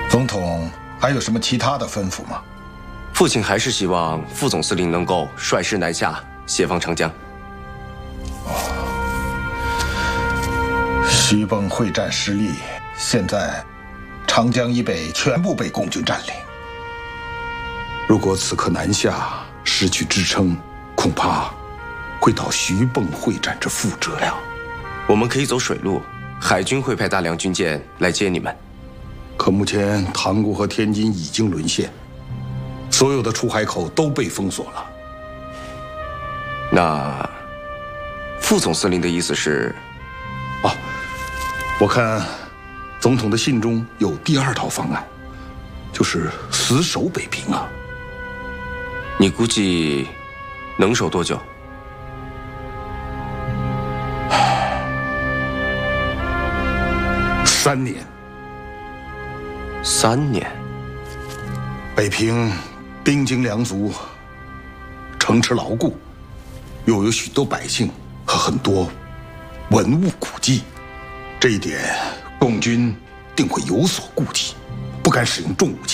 总统还有什么其他的吩咐吗？ 父亲还是希望副总司令能够率师南下，协防长江。 徐蚌会战失利，现在长江以北全部被共军占领。 如果此刻南下失去支撑，恐怕会到徐蚌会战之覆辙呀。 我们可以走水路，海军会派大量军舰来接你们。 可目前塘沽和天津已经沦陷，所有的出海口都被封锁了。 那副总司令的意思是？ 我看总统的信中有第二套方案，就是死守北平啊。 你估计能守多久 ？3年。 3年。 北平兵精粮足，城池牢固，又有许多百姓和很多文物古迹。这一点，共军定会有所顾忌，不敢使用重武器。